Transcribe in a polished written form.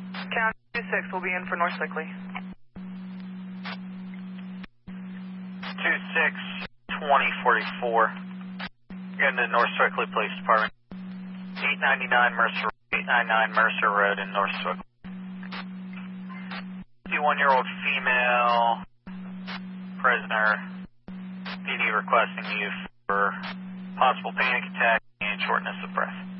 County 26 will be in for North Slickley. 26-2044. Going to North Slickley Police Department. 899 Mercer Road in North Slickley. 51-year-old female prisoner. PD requesting you for possible panic attack and shortness of breath.